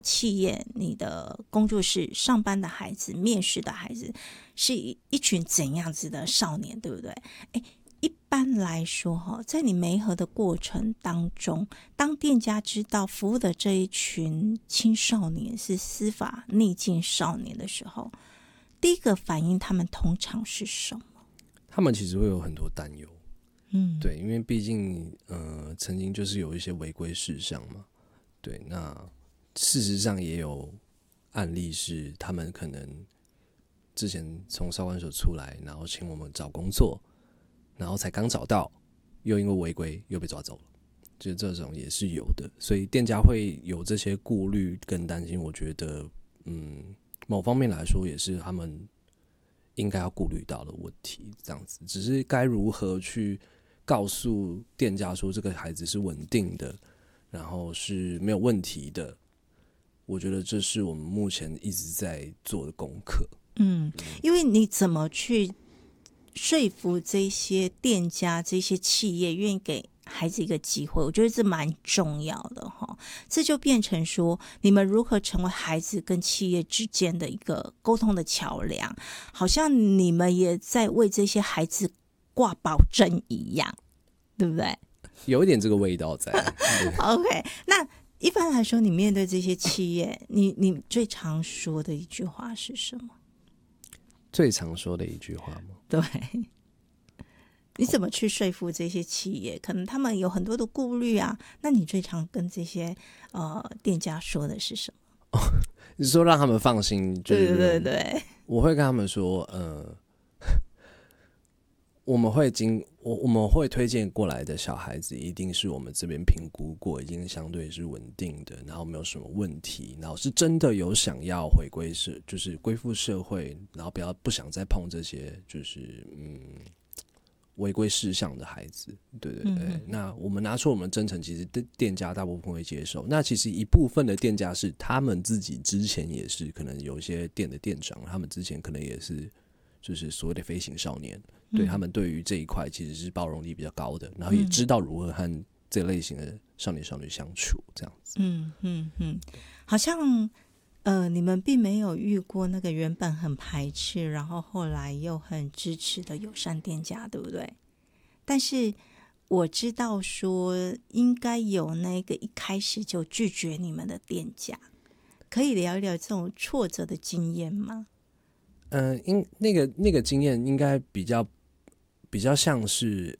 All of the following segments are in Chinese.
企业、你的工作室上班的孩子、面试的孩子是一群怎样子的少年，对不对？一般来说在你媒合的过程当中，当店家知道服务的这一群青少年是司法逆境少年的时候，第一个反应他们通常是什么？ 他们其实会有很多担忧，对，因为毕竟曾经就是有一些违规事项嘛，对，那事实上也有案例是他们可能之前从少管所出来，然后请我们找工作，然后才刚找到，又因为违规又被抓走了，就这种也是有的，所以店家会有这些顾虑跟担心，我觉得某方面来说也是他们应该要顾虑到的问题，这样子只是该如何去告诉店家说这个孩子是稳定的，然后是没有问题的，我觉得这是我们目前一直在做的功课。 因为你怎么去说服这些店家、这些企业愿意给孩子一个机会，我觉得这蛮重要的哈。这就变成说，你们如何成为孩子跟企业之间的一个沟通的桥梁，好像你们也在为这些孩子挂保证一样，对不对？ 有一点这个味道在。 OK， 那一般来说，你面对这些企业，你最常说的一句话是什么？ 最常说的一句话吗？ 对，你怎么去说服这些企业？可能他们有很多的顾虑啊，那你最常跟这些店家说的是什么？ 你说让他们放心，就是对对对， 我会跟他们说，我们会推荐过来的小孩子，一定是我们这边评估过，已经相对是稳定的，然后没有什么问题，然后是真的有想要回归就是归附社会，然后不想再碰这些就是违规事项的孩子，对对对。那我们拿出我们真诚，其实店家大部分会接受。那其实一部分的店家是他们自己之前也是，可能有一些店的店长，他们之前可能也是就是所谓的飞行少年，对他们对于这一块其实是包容力比较高的，然后也知道如何和这类型的少年少女相处，这样子。 好像你们并没有遇过那个原本很排斥，然后后来又很支持的友善店家，对不对？但是我知道说应该有那个一开始就拒绝你们的店家，可以聊一聊这种挫折的经验吗？ 那个经验应该比较像是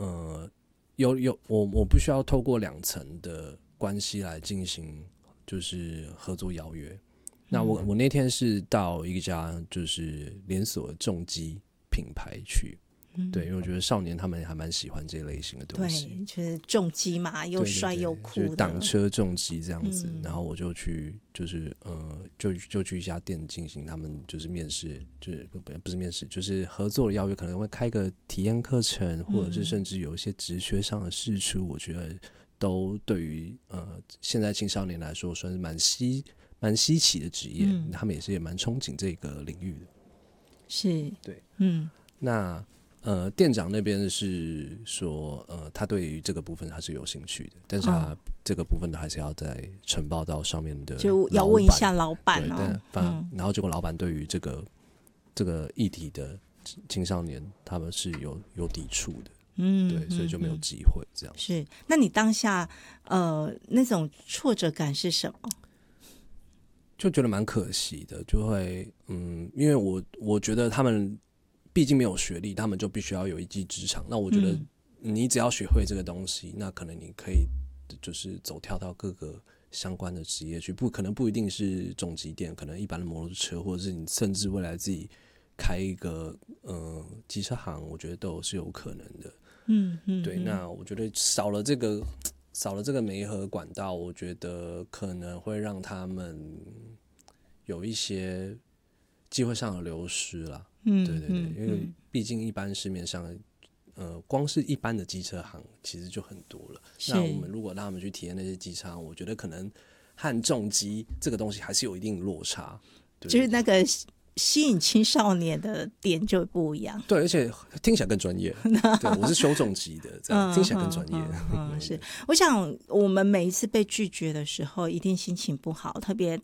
我不需要透过2层的关系来进行就是合作邀约。那我那天是到一家就是连锁的重机品牌去，对，因为我觉得少年他们还蛮喜欢这类型的东西， 对，就是重机嘛，又帅又酷的， 就是挡车重机这样子。然后我就去，就是就去一家店进行他们就是面试，就是不是面试，就是合作的邀约，可能会开个体验课程，或者是甚至有一些职缺上的释出，我觉得都对于现在青少年来说算是蛮稀奇的职业，他们也蛮憧憬这个领域的。 是， 对，那店长那边是说，他对于这个部分他是有兴趣的，但是他这个部分还是要再呈报到上面的， 就要问一下老板哦。 然后结果老板对于这个议题的青少年，他们是有抵触的，对，所以就没有机会这样。 是，那你当下那种挫折感是什么？ 就觉得蛮可惜的，就会因为我觉得他们毕竟没有学历，他们就必须要有一技之长。那我觉得你只要学会这个东西，那可能你可以就是跳到各个相关的职业去，可能不一定是重机店，可能一般的摩托车，或者是你甚至未来自己开一个机车行，我觉得都是有可能的。对，那我觉得少了这个媒合管道，我觉得可能会让他们有一些机会上的流失啦。对对对，因为毕竟一般市面上，光是一般的机车行其实就很多了。那我们如果让他们去体验那些机车行，我觉得可能和重机这个东西还是有一定落差。对， 就是那个吸引青少年的点就不一样。 对，而且听起来更专业。对，我是修重机的，这样听起来更专业。 是，我想我们每一次被拒绝的时候，一定心情不好。特别